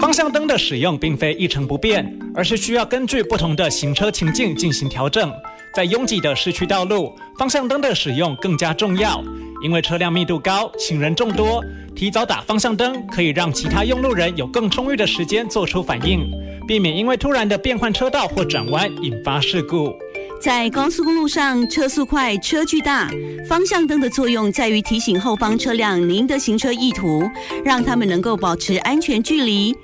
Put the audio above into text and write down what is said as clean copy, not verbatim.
方向灯的使用并非一成不变，而是需要根据不同的行车情境进行调整。在拥挤的市区道路，方向灯的使用更加重要，因为车辆密度高，行人众多，提早打方向灯可以让其他用路人有更充裕的时间做出反应，避免因为突然的变换车道或转弯引发事故。 在高速公路上，车速快，车距大，方向灯的作用在于提醒后方车辆您的行车意图，让他们能够保持安全距离，